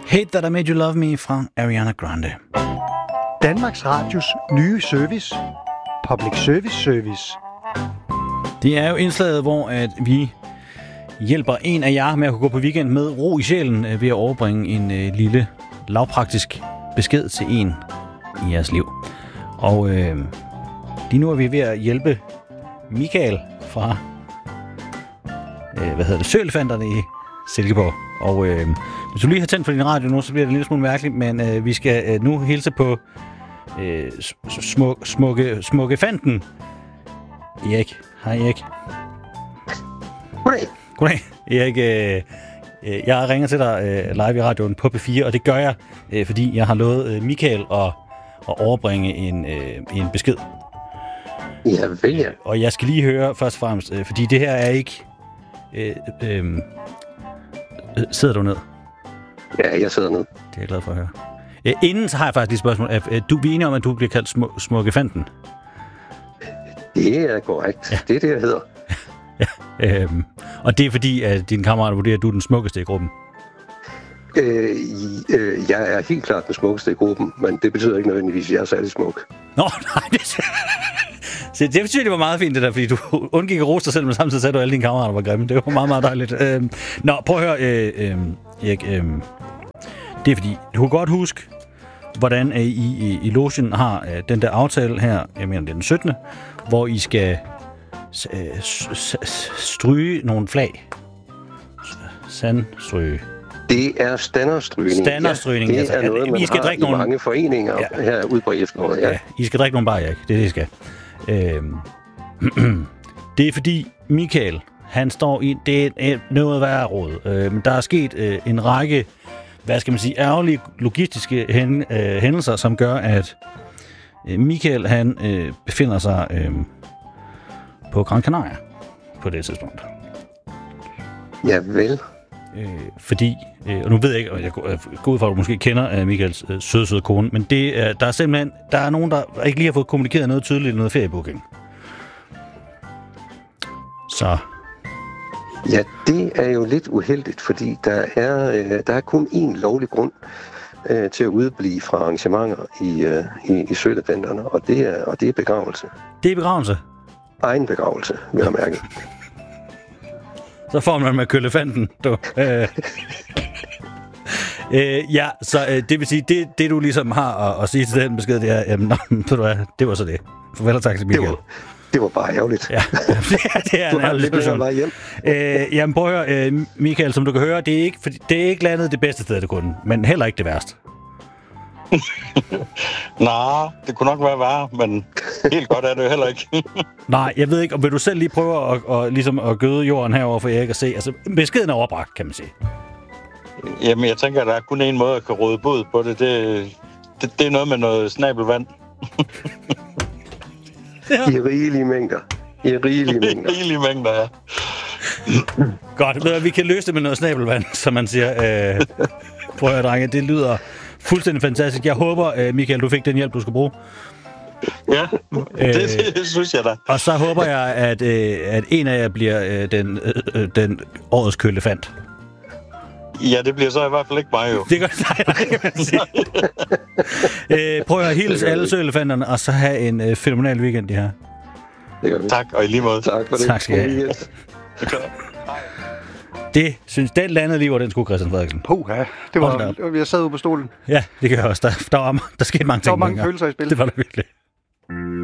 Hate That I Made You Love Me fra Ariana Grande. Danmarks Radios nye service. Public Service. Det er jo indslaget, hvor at vi hjælper en af jer med at kunne gå på weekend med ro i sjælen ved at overbringe en lille lavpraktisk besked til en i jeres liv. Og lige nu er vi ved at hjælpe Michael fra Søelefanterne i Silkeborg. Og hvis du lige har tændt for din radio nu, så bliver det en lille smule mærkeligt, men vi skal nu hilse på smukke fanten. Erik. Hej Erik. Goddag. Erik, jeg ringer til dig live i radioen på P4, og det gør jeg, fordi jeg har lovet Michael at overbringe en besked. Ja, vel ja. Og jeg skal lige høre først og fremmest, fordi det her er ikke... sidder du ned? Ja, jeg sidder ned. Det er jeg glad for at høre. Inden så har jeg faktisk et spørgsmål. Vi er enige om, at du bliver kaldt Smukkefanten? Det er korrekt. Ja. Det er det, jeg hedder. Ja. Og det er fordi, at dine kammerater vurderer, at du er den smukkeste i gruppen? Jeg er helt klart den smukkeste i gruppen, men det betyder ikke nødvendigvis, at jeg er særlig smuk. Nå, nej. Det betyder, det var meget fint, det der, fordi du undgik at rose dig selv, men samtidig sagde du, at alle dine kammerater var grimme. Det var meget, meget dejligt. Prøv at høre, Erik. Det er fordi, du kan godt huske, hvordan I logen har den der aftale her, jeg mener, det er den 17., hvor I skal stryge nogle flag. Sandstryge. Det er standardstrygning. Standardstrygning. Ja, det er noget, man har i mange foreninger her ude på efteråret. Ja. I skal drikke nogle bajer, ikke? Det er det, I skal. Det er fordi Michael, han står i... Det er noget værre råd. Men der er sket en række, hvad skal man sige, ærgerlige logistiske hændelser, som gør, at Michael, han befinder sig på Gran Canaria på det tidspunkt. Ja, vel. Fordi, og nu ved jeg ikke, og jeg går ud fra, at du måske kender Michaels søde kone, men der er simpelthen, der er nogen, der ikke lige har fået kommunikeret noget tydeligt i noget feriebooking. Så. Ja, det er jo lidt uheldigt, fordi der er kun én lovlig grund til at udeblive fra arrangementer i Søelefanterne, og det er begravelse. Det er begravelse? Egen begravelse, vil jeg mærke. Så får man med kølefanten, du. Ja, så det vil sige, det du ligesom har at sige til den besked, det er, jamen, det var så det. Farvel og tak til Michael. Det var bare ærgerligt. Ja, det er en ærgerlig situation. Jamen prøv at høre, Michael, som du kan høre, det er ikke landet det bedste sted, det kunne, men heller ikke det værste. Nej, det kunne nok være værre, men helt godt er det jo heller ikke. Nej, jeg ved ikke, om vil du selv lige prøve at gøde jorden herover for Erik og se, altså beskeden er overbragt, kan man sige. Jamen, jeg tænker, at der er kun en måde at kan råde bod på det. Det er noget med noget snabelvand. Ja. I rigelige mængder. I rigelige mængder, ja. Godt, vi kan løse det med noget snabelvand, som man siger. Prøv at høre, drenge, det lyder fuldstændig fantastisk. Jeg håber, Michael, du fik den hjælp, du skal bruge. Ja, det synes jeg da. Og så håber jeg, at en af jer bliver den årets kølefant. Ja, det bliver så i hvert fald ikke mig, jo. Det gør nej, kan man sige. Prøv at hilse alle Søelefanterne, og så have en fænomenal weekend, det her. Det gør vi. Tak, og i lige måde. Tak for det. Tak skal I have. Det synes den landede lige, hvor den skulle, Christian Frederiksen. Puha, jeg sad ude på stolen. Ja, det gør jeg også. Der skete mange ting. Der var mange følelser i spil. Det var der virkelig.